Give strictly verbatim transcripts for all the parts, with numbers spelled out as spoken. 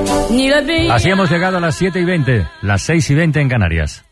Así hemos llegado a las siete y veinte, las seis y veinte en Canarias.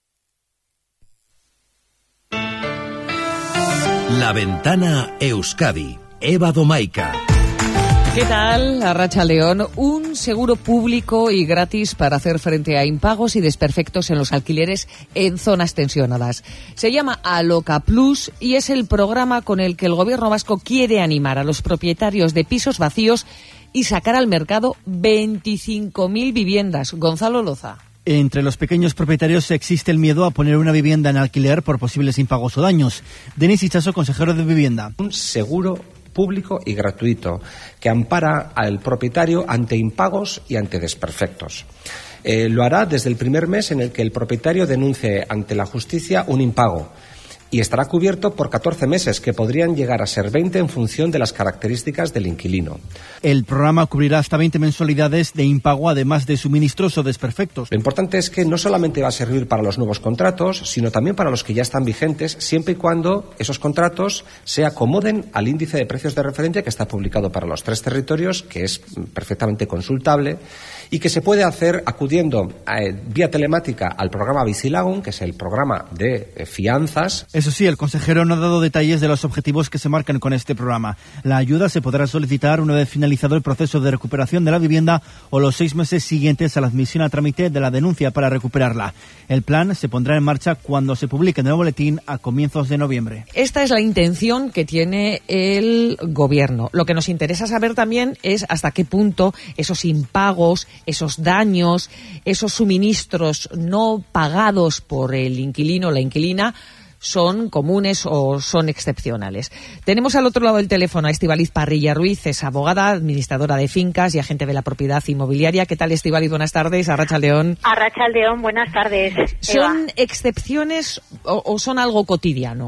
La Ventana Euskadi, Eva Domaica. ¿Qué tal, Arratsaldeon? Un seguro público y gratis para hacer frente a impagos y desperfectos en los alquileres en zonas tensionadas. Se llama Aloca Plus y es el programa con el que el gobierno vasco quiere animar a los propietarios de pisos vacíos y sacar al mercado veinticinco mil viviendas. Gonzalo Loza. Entre los pequeños propietarios existe el miedo a poner una vivienda en alquiler por posibles impagos o daños. Denis Hichaso, consejero de Vivienda. Un seguro público y gratuito que ampara al propietario ante impagos y ante desperfectos. Eh, lo hará desde el primer mes en el que el propietario denuncie ante la justicia un impago y estará cubierto por catorce meses, que podrían llegar a ser veinte en función de las características del inquilino. El programa cubrirá hasta veinte mensualidades de impago, además de suministros o desperfectos. Lo importante es que no solamente va a servir para los nuevos contratos, sino también para los que ya están vigentes, siempre y cuando esos contratos se acomoden al índice de precios de referencia que está publicado para los tres territorios, que es perfectamente consultable y que se puede hacer acudiendo eh, vía telemática al programa Bizilagun, que es el programa de eh, fianzas. Eso sí, el consejero no ha dado detalles de los objetivos que se marcan con este programa. La ayuda se podrá solicitar una vez finalizado el proceso de recuperación de la vivienda o los seis meses siguientes a la admisión a trámite de la denuncia para recuperarla. El plan se pondrá en marcha cuando se publique en el boletín a comienzos de noviembre. Esta es la intención que tiene el gobierno. Lo que nos interesa saber también es hasta qué punto esos impagos, esos daños, esos suministros no pagados por el inquilino o la inquilina son comunes o son excepcionales. Tenemos al otro lado del teléfono a Estíbaliz Parrilla Ruiz, es abogada, administradora de fincas y agente de la propiedad inmobiliaria. ¿Qué tal, Estíbaliz? Buenas tardes. Arratsaldeon. Arratsaldeon, buenas tardes. ¿Son Eva. excepciones o, o son algo cotidiano?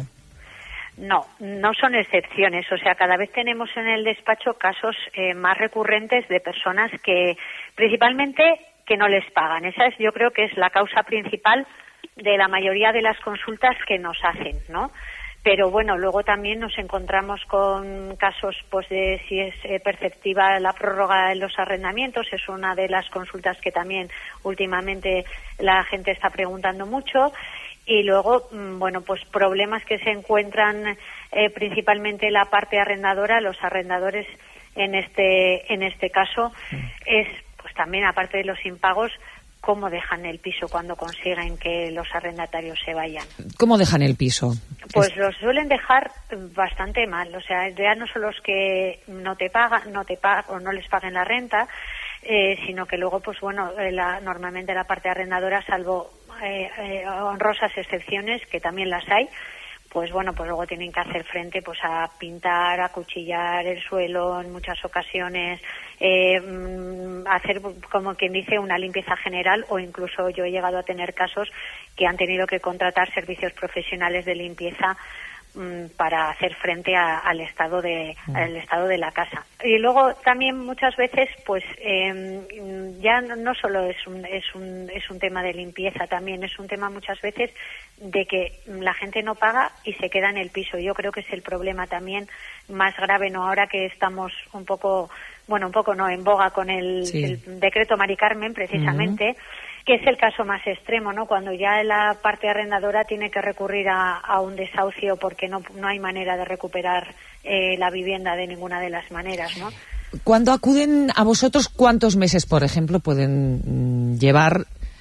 No, no son excepciones. O sea, cada vez tenemos en el despacho casos eh, más recurrentes de personas que, principalmente, que no les pagan. Esa es, yo creo que es la causa principal de la mayoría de las consultas que nos hacen, ¿no? Pero bueno, luego también nos encontramos con casos pues de si es eh, perceptiva la prórroga en los arrendamientos, es una de las consultas que también últimamente la gente está preguntando mucho. Y luego, bueno, pues problemas que se encuentran eh, principalmente la parte arrendadora, los arrendadores en este en este caso, es pues también, aparte de los impagos, cómo dejan el piso cuando consiguen que los arrendatarios se vayan. ¿Cómo dejan el piso? Pues es... los suelen dejar bastante mal. O sea, ya no solo es que no te pagan, no te pagan o no les paguen la renta, eh, sino que luego, pues bueno, la, normalmente la parte arrendadora, salvo eh, eh, honrosas excepciones, que también las hay, pues bueno, pues luego tienen que hacer frente pues a pintar, a acuchillar el suelo en muchas ocasiones, eh, hacer, como quien dice, una limpieza general, o incluso yo he llegado a tener casos que han tenido que contratar servicios profesionales de limpieza para hacer frente a, al estado de al estado de la casa. Y luego también muchas veces pues eh, ya no, no solo es un es un es un tema de limpieza, también es un tema muchas veces de que la gente no paga y se queda en el piso. Yo creo que es el problema también más grave, no ahora que estamos un poco bueno un poco no en boga con el, sí. el decreto Mari Carmen precisamente. Uh-huh. Que es el caso más extremo, ¿no? Cuando ya la parte arrendadora tiene que recurrir a, a un desahucio porque no, no hay manera de recuperar eh, la vivienda de ninguna de las maneras, ¿no? Cuando acuden a vosotros, ¿cuántos meses, por ejemplo, pueden llevar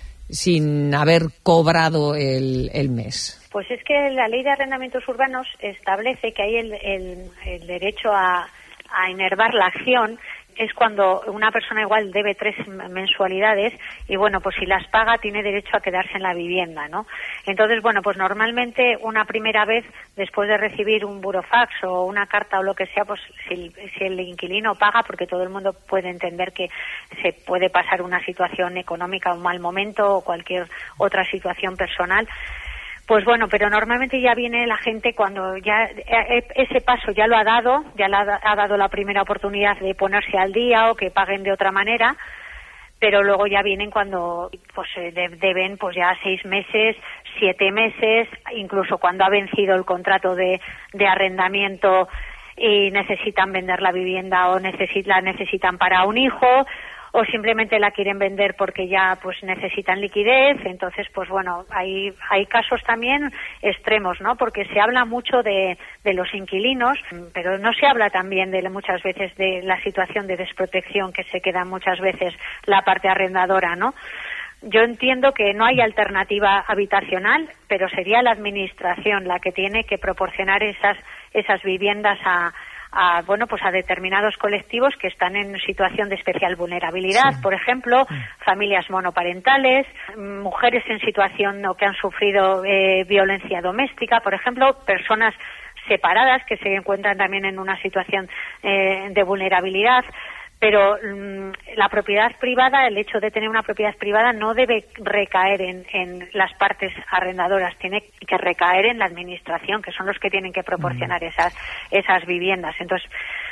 sin haber cobrado el, el mes? Pues es que la Ley de Arrendamientos Urbanos establece que hay el, el, el derecho a, a enervar la acción. Es cuando una persona igual debe tres mensualidades y, bueno, pues si las paga tiene derecho a quedarse en la vivienda, ¿no? Entonces, bueno, pues normalmente una primera vez, después de recibir un burofax o una carta o lo que sea, pues si, si el inquilino paga, porque todo el mundo puede entender que se puede pasar una situación económica, un mal momento o cualquier otra situación personal, pues bueno, pero normalmente ya viene la gente cuando ya ese paso ya lo ha dado, ya le ha dado la primera oportunidad de ponerse al día o que paguen de otra manera, pero luego ya vienen cuando pues deben pues ya seis meses, siete meses, incluso cuando ha vencido el contrato de, de arrendamiento y necesitan vender la vivienda o necesitan, la necesitan para un hijo, o simplemente la quieren vender porque ya pues necesitan liquidez. Entonces, pues bueno, hay hay casos también extremos, ¿no? Porque se habla mucho de, de los inquilinos, pero no se habla también de muchas veces de la situación de desprotección que se queda muchas veces la parte arrendadora, ¿no? Yo entiendo que no hay alternativa habitacional, pero sería la administración la que tiene que proporcionar esas esas viviendas a, a bueno pues a determinados colectivos que están en situación de especial vulnerabilidad, sí. Por ejemplo, familias monoparentales, mujeres en situación o que han sufrido eh, violencia doméstica, por ejemplo, personas separadas que se encuentran también en una situación eh, de vulnerabilidad. Pero mmm, la propiedad privada, el hecho de tener una propiedad privada no debe recaer en, en las partes arrendadoras, tiene que recaer en la administración, que son los que tienen que proporcionar mm. esas esas viviendas. Entonces,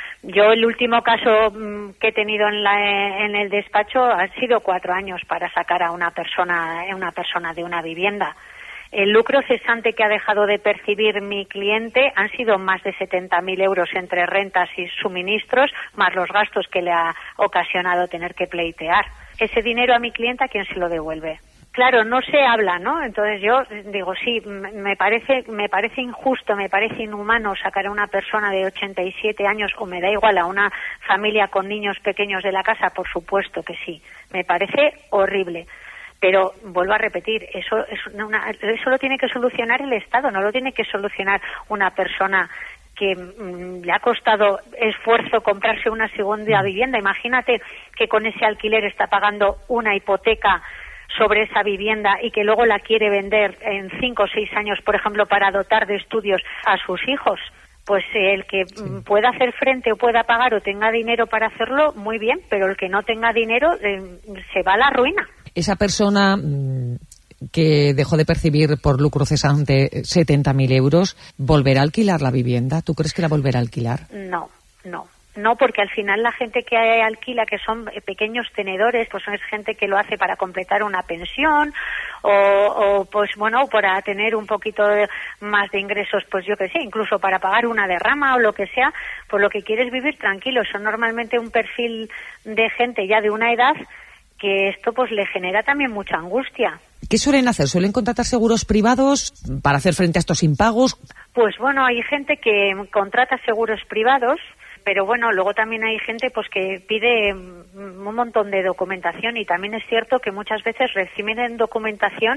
yo el último caso mmm, que he tenido en, la, en el despacho han sido cuatro años para sacar a una persona, una persona de una vivienda. El lucro cesante que ha dejado de percibir mi cliente han sido más de setenta mil euros entre rentas y suministros, más los gastos que le ha ocasionado tener que pleitear. Ese dinero a mi clienta, ¿quién se lo devuelve? Claro, no se habla, ¿no? Entonces yo digo, sí, me parece me parece injusto, me parece inhumano sacar a una persona de ochenta y siete años, o me da igual, a una familia con niños pequeños de la casa, por supuesto que sí. Me parece horrible. Pero vuelvo a repetir, eso es una, eso lo tiene que solucionar el Estado, no lo tiene que solucionar una persona que mmm, le ha costado esfuerzo comprarse una segunda vivienda. Imagínate que con ese alquiler está pagando una hipoteca sobre esa vivienda y que luego la quiere vender en cinco o seis años, por ejemplo, para dotar de estudios a sus hijos. Pues el que sí. pueda hacer frente o pueda pagar o tenga dinero para hacerlo, muy bien, pero el que no tenga dinero eh, se va a la ruina. Esa persona mmm, que dejó de percibir por lucro cesante setenta mil euros, ¿volverá a alquilar la vivienda? ¿Tú crees que la volverá a alquilar? No, no. No, porque al final la gente que alquila, que son pequeños tenedores, pues es gente que lo hace para completar una pensión o, o pues bueno, para tener un poquito de, más de ingresos, pues yo que sé, incluso para pagar una derrama o lo que sea, por lo que quieres vivir tranquilo. Son normalmente un perfil de gente ya de una edad que esto pues le genera también mucha angustia. ¿Qué suelen hacer? ¿Suelen contratar seguros privados para hacer frente a estos impagos? Pues bueno, hay gente que contrata seguros privados, pero bueno, luego también hay gente pues que pide un montón de documentación, y también es cierto que muchas veces reciben documentación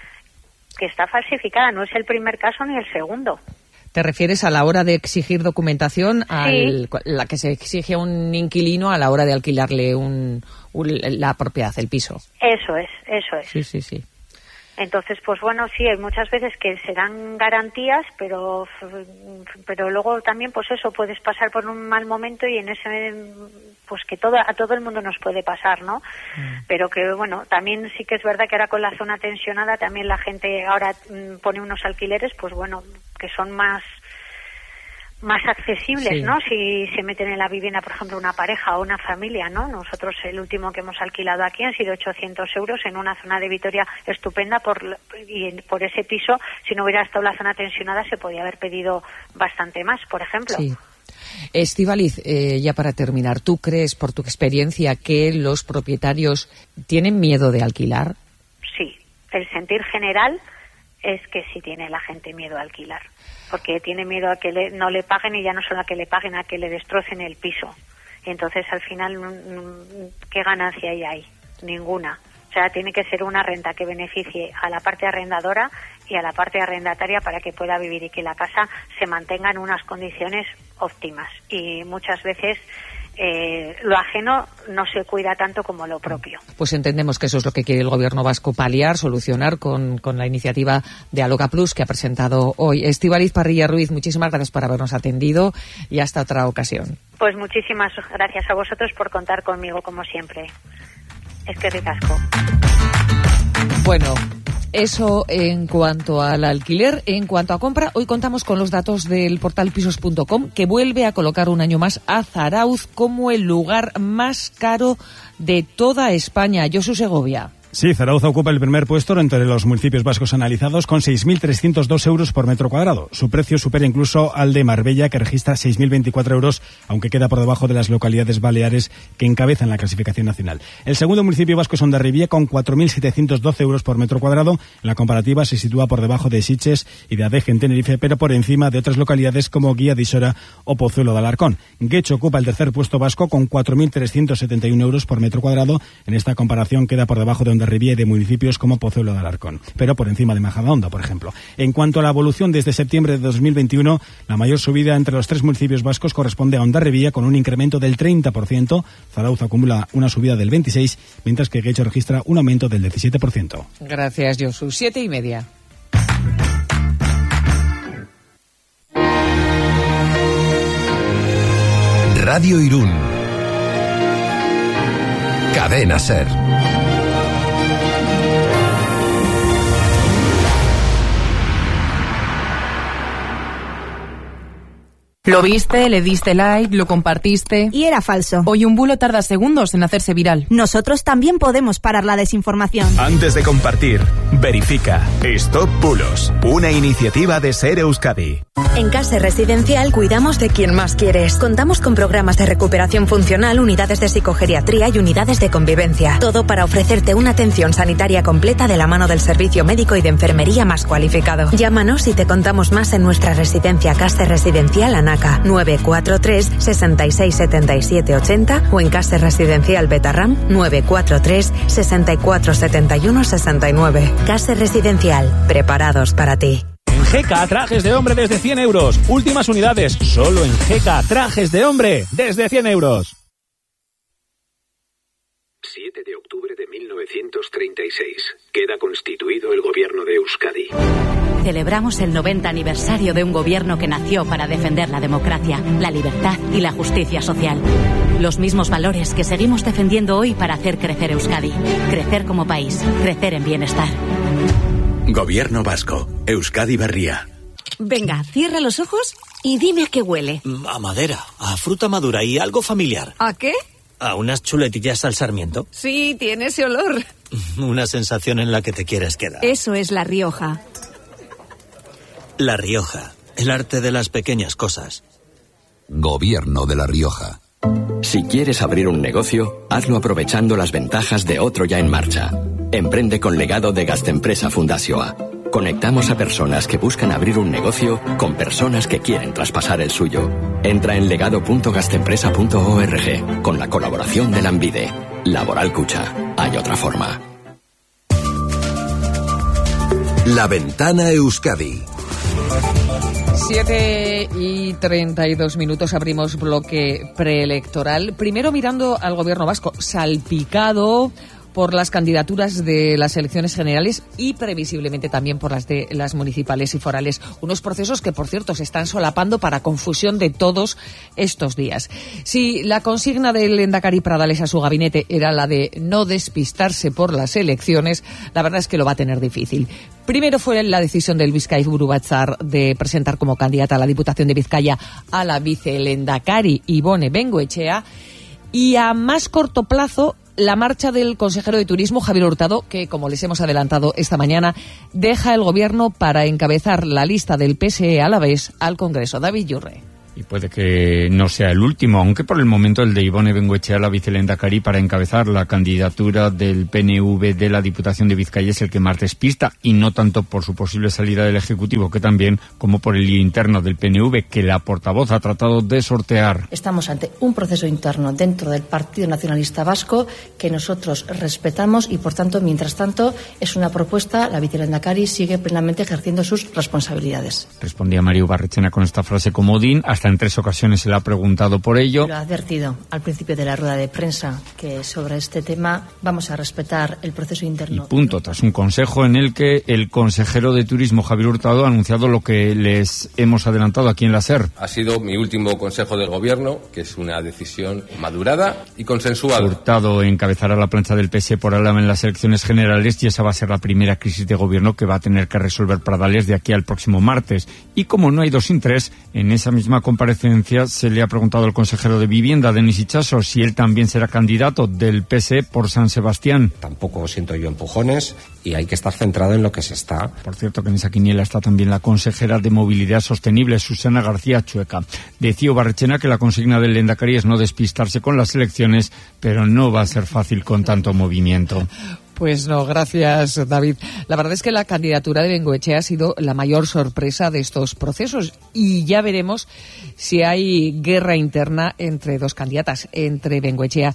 que está falsificada. No es el primer caso ni el segundo. ¿Te refieres a la hora de exigir documentación, sí. a la que se exige a un inquilino a la hora de alquilarle un, un, la propiedad, el piso? Eso es, eso es. Sí, sí, sí. Entonces, pues bueno, sí, hay muchas veces que se dan garantías, pero pero luego también, pues eso, puedes pasar por un mal momento y en ese, pues que todo, a todo el mundo nos puede pasar, ¿no? Mm. Pero que, bueno, también sí que es verdad que ahora con la zona tensionada también la gente ahora mm, pone unos alquileres, pues bueno, que son más más accesibles, sí. ¿no? Si se meten en la vivienda, por ejemplo, una pareja o una familia, ¿no? Nosotros el último que hemos alquilado aquí han sido ochocientos euros en una zona de Vitoria estupenda, por y por ese piso, si no hubiera estado la zona tensionada, se podía haber pedido bastante más, por ejemplo. Sí. Estíbaliz, eh, ya para terminar, ¿tú crees, por tu experiencia, que los propietarios tienen miedo de alquilar? Sí, el sentir general es que sí tiene la gente miedo a alquilar, porque tiene miedo a que le, no le paguen, y ya no solo a que le paguen, a que le destrocen el piso. Y entonces al final, ¿qué ganancia hay ahí? Ninguna. O sea, tiene que ser una renta que beneficie a la parte arrendadora y a la parte arrendataria para que pueda vivir y que la casa se mantenga en unas condiciones óptimas. Y muchas veces Eh, lo ajeno no se cuida tanto como lo propio. Pues entendemos que eso es lo que quiere el gobierno vasco paliar, solucionar con, con la iniciativa de Aloca Plus que ha presentado hoy. Estíbaliz Parrilla Ruiz, muchísimas gracias por habernos atendido y hasta otra ocasión. Pues muchísimas gracias a vosotros por contar conmigo, como siempre. Es que ricasco. Bueno, eso en cuanto al alquiler. En cuanto a compra, hoy contamos con los datos del portal pisos punto com, que vuelve a colocar un año más a Zarauz como el lugar más caro de toda España. Josu Segovia. Sí, Zarauza ocupa el primer puesto entre los municipios vascos analizados con seis mil trescientos dos euros por metro cuadrado. Su precio supera incluso al de Marbella, que registra seis mil veinticuatro euros, aunque queda por debajo de las localidades baleares que encabezan la clasificación nacional. El segundo municipio vasco es Hondarribia, con cuatro mil setecientos doce euros por metro cuadrado. En la comparativa se sitúa por debajo de Sitges y de Adeje en Tenerife, pero por encima de otras localidades como Guía de Isora o Pozuelo de Alarcón. Guecho ocupa el tercer puesto vasco con cuatro mil trescientos setenta y uno euros por metro cuadrado. En esta comparación queda por debajo de Hondarribia y de municipios como Pozuelo de Alarcón, pero por encima de Majadahonda, por ejemplo. En cuanto a la evolución desde septiembre de dos mil veintiuno, la mayor subida entre los tres municipios vascos corresponde a Hondarribia, con un incremento del treinta por ciento. Zarauza acumula una subida del veintiséis por ciento, mientras que Guecho registra un aumento del diecisiete por ciento. Gracias, Josu. Siete y media. Radio Irún. Cadena SER. Lo viste, le diste like, lo compartiste... Y era falso. Hoy un bulo tarda segundos en hacerse viral. Nosotros también podemos parar la desinformación. Antes de compartir, verifica. Stop Bulos, una iniciativa de SER Euskadi. En Case Residencial cuidamos de quien más quieres. Contamos con programas de recuperación funcional, unidades de psicogeriatría y unidades de convivencia. Todo para ofrecerte una atención sanitaria completa de la mano del servicio médico y de enfermería más cualificado. Llámanos y te contamos más en nuestra residencia Case Residencial Anaca, nueve cuatro tres, seis seis siete siete ocho cero o en Case Residencial Betarram nueve cuatro tres, seis cuatro siete uno seis nueve. Case Residencial, preparados para ti. En G K, trajes de hombre desde cien euros. Últimas unidades, solo en G K, trajes de hombre desde cien euros. siete de octubre de mil novecientos treinta y seis. Queda constituido el gobierno de Euskadi. Celebramos el noventa aniversario de un gobierno que nació para defender la democracia, la libertad y la justicia social. Los mismos valores que seguimos defendiendo hoy para hacer crecer Euskadi. Crecer como país, crecer en bienestar. Gobierno vasco, Euskadi Berria. Venga, cierra los ojos y dime a qué huele. A madera, a fruta madura y algo familiar. ¿A qué? A unas chuletillas al sarmiento. Sí, tiene ese olor. Una sensación en la que te quieres quedar. Eso es La Rioja. La Rioja, el arte de las pequeñas cosas. Gobierno de La Rioja. Si quieres abrir un negocio, hazlo aprovechando las ventajas de otro ya en marcha. Emprende con legado de Gastempresa Fundazioa. Conectamos a personas que buscan abrir un negocio con personas que quieren traspasar el suyo. Entra en legado punto gastempresa punto org con la colaboración de Lanbide. Laboral Cucha. Hay otra forma. La Ventana Euskadi. Siete y treinta y dos minutos, abrimos bloque preelectoral. Primero mirando al gobierno vasco, salpicado por las candidaturas de las elecciones generales y previsiblemente también por las de las municipales y forales. Unos procesos que, por cierto, se están solapando para confusión de todos estos días. Si la consigna del Lehendakari Pradales a su gabinete era la de no despistarse por las elecciones, la verdad es que lo va a tener difícil. Primero fue la decisión del Bizkaiburu Batzar de presentar como candidata a la Diputación de Vizcaya a la vicelehendakari Ibone Bengoechea, y a más corto plazo la marcha del consejero de Turismo, Javier Hurtado, que, como les hemos adelantado esta mañana, deja el gobierno para encabezar la lista del P S E alavés al Congreso. David Yurre. Y puede que no sea el último, aunque por el momento el de Ibone Bengoechea, la vicelehendakari, para encabezar la candidatura del P N V de la Diputación de Vizcaya es el que más despista, y no tanto por su posible salida del Ejecutivo, que también como por el lío interno del P N V, que la portavoz ha tratado de sortear. Estamos ante un proceso interno dentro del Partido Nacionalista Vasco que nosotros respetamos y, por tanto, mientras tanto, es una propuesta. La vicelehendakari sigue plenamente ejerciendo sus responsabilidades. Respondía Mario Barrechena con esta frase comodín. Hasta en tres ocasiones se le ha preguntado por ello. Lo ha advertido al principio de la rueda de prensa que sobre este tema vamos a respetar el proceso interno. Y punto, tras un consejo en el que el consejero de Turismo, Javier Hurtado, ha anunciado lo que les hemos adelantado aquí en la SER. Ha sido mi último consejo del gobierno, que es una decisión madurada y consensuada. Hurtado encabezará la plancha del P S E por Álava en las elecciones generales, y esa va a ser la primera crisis de gobierno que va a tener que resolver Pradales de aquí al próximo martes. Y como no hay dos sin tres, en esa misma conversación comparecencia se le ha preguntado al consejero de Vivienda, Denis Itxaso, si él también será candidato del P S E por San Sebastián. Tampoco siento yo empujones y hay que estar centrado en lo que se está. Por cierto, que en esa quiniela está también la consejera de Movilidad Sostenible, Susana García Chueca. Decía Barrechena que la consigna del Lehendakari es no despistarse con las elecciones, pero no va a ser fácil con tanto movimiento. Pues no, gracias, David. La verdad es que la candidatura de Bengoechea ha sido la mayor sorpresa de estos procesos y ya veremos si hay guerra interna entre dos candidatas, entre Bengoechea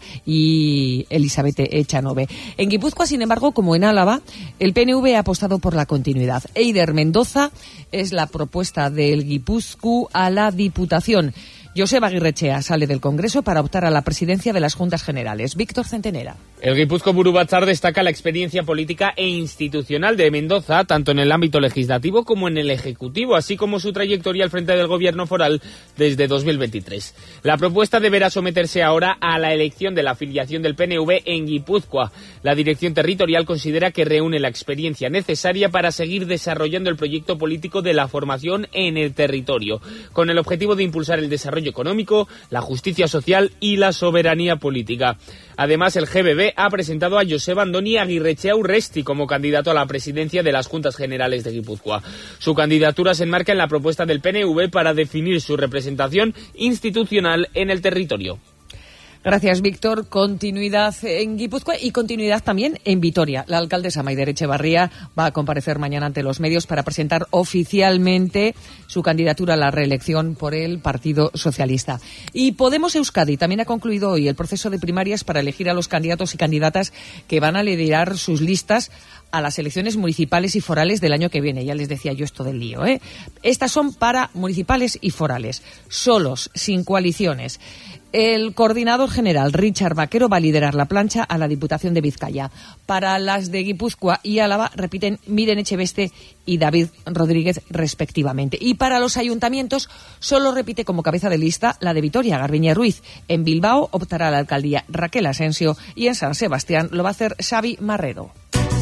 y Elizabeth Echanove. En Guipúzcoa, sin embargo, como en Álava, el P N V ha apostado por la continuidad. Eider Mendoza es la propuesta del Guipúzcoa a la Diputación. Joseba Aguirrechea sale del Congreso para optar a la presidencia de las Juntas Generales. Víctor Centenera. El Guipúzcoa Buru Batzar destaca la experiencia política e institucional de Mendoza, tanto en el ámbito legislativo como en el ejecutivo, así como su trayectoria al frente del gobierno foral desde dos mil veintitrés. La propuesta deberá someterse ahora a la elección de la afiliación del P N V en Guipúzcoa. La dirección territorial considera que reúne la experiencia necesaria para seguir desarrollando el proyecto político de la formación en el territorio, con el objetivo de impulsar el desarrollo económico, la justicia social y la soberanía política. Además, el G B B ha presentado a Joseba Andoni Aguirrechea Urresti como candidato a la presidencia de las Juntas Generales de Guipúzcoa. Su candidatura se enmarca en la propuesta del P N V para definir su representación institucional en el territorio. Gracias, Víctor. Continuidad en Guipúzcoa y continuidad también en Vitoria. La alcaldesa Maider Echevarría va a comparecer mañana ante los medios para presentar oficialmente su candidatura a la reelección por el Partido Socialista. Y Podemos Euskadi también ha concluido hoy el proceso de primarias para elegir a los candidatos y candidatas que van a liderar sus listas a las elecciones municipales y forales del año que viene. Ya les decía yo esto del lío, ¿eh? Estas son para municipales y forales, solos, sin coaliciones. El coordinador general, Richard Vaquero, va a liderar la plancha a la Diputación de Vizcaya. Para las de Guipúzcoa y Álava repiten Miren Echeveste y David Rodríguez, respectivamente. Y para los ayuntamientos solo repite como cabeza de lista la de Vitoria, Garbiñe Ruiz. En Bilbao optará a la alcaldía Raquel Asensio y en San Sebastián lo va a hacer Xavi Marrero.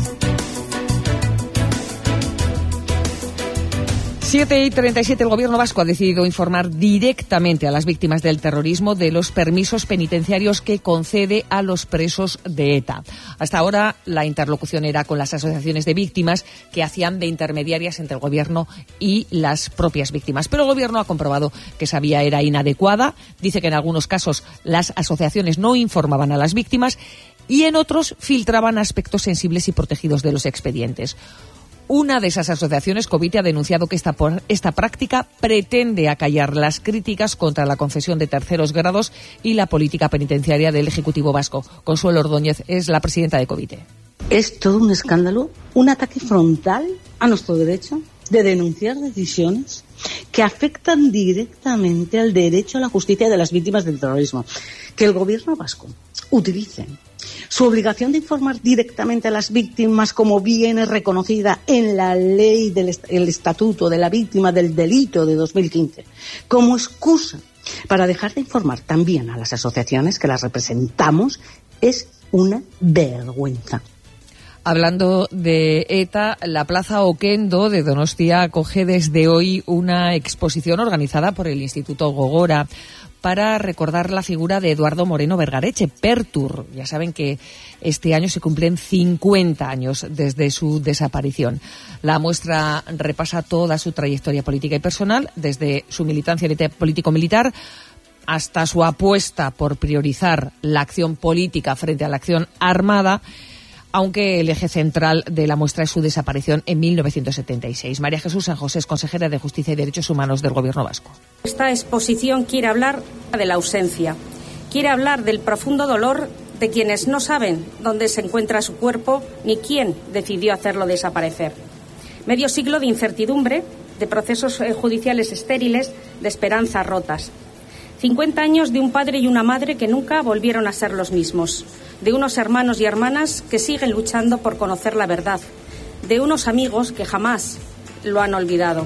siete y treinta y siete, el Gobierno vasco ha decidido informar directamente a las víctimas del terrorismo de los permisos penitenciarios que concede a los presos de ETA. Hasta ahora la interlocución era con las asociaciones de víctimas que hacían de intermediarias entre el Gobierno y las propias víctimas. Pero el Gobierno ha comprobado que esa vía era inadecuada. Dice que en algunos casos las asociaciones no informaban a las víctimas y en otros filtraban aspectos sensibles y protegidos de los expedientes. Una de esas asociaciones, Covite, ha denunciado que esta, esta práctica pretende acallar las críticas contra la concesión de terceros grados y la política penitenciaria del Ejecutivo vasco. Consuelo Ordóñez es la presidenta de Covite. Es todo un escándalo, un ataque frontal a nuestro derecho de denunciar decisiones que afectan directamente al derecho a la justicia de las víctimas del terrorismo. Que el Gobierno vasco utilice su obligación de informar directamente a las víctimas, como viene reconocida en la ley del est- el Estatuto de la Víctima del Delito de dos mil quince, como excusa para dejar de informar también a las asociaciones que las representamos, es una vergüenza. Hablando de ETA, la Plaza Oquendo de Donostia acoge desde hoy una exposición organizada por el Instituto Gogora para recordar la figura de Eduardo Moreno Vergareche, Pertur. Ya saben que este año se cumplen cincuenta años desde su desaparición. La muestra repasa toda su trayectoria política y personal, desde su militancia político-militar hasta su apuesta por priorizar la acción política frente a la acción armada, aunque el eje central de la muestra es su desaparición en mil novecientos setenta y seis. María Jesús San José es consejera de Justicia y Derechos Humanos del Gobierno vasco. Esta exposición quiere hablar de la ausencia, quiere hablar del profundo dolor de quienes no saben dónde se encuentra su cuerpo ni quién decidió hacerlo desaparecer. Medio siglo de incertidumbre, de procesos judiciales estériles, de esperanzas rotas. cincuenta años de un padre y una madre que nunca volvieron a ser los mismos. De unos hermanos y hermanas que siguen luchando por conocer la verdad. De unos amigos que jamás lo han olvidado.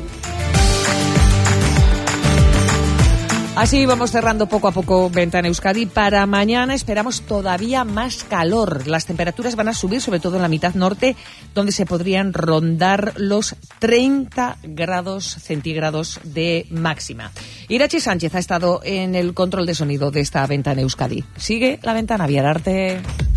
Así vamos cerrando poco a poco Ventana Euskadi. Para mañana esperamos todavía más calor. Las temperaturas van a subir, sobre todo en la mitad norte, donde se podrían rondar los treinta grados centígrados de máxima. Irachi Sánchez ha estado en el control de sonido de esta Ventana Euskadi. Sigue La Ventana, Viararte.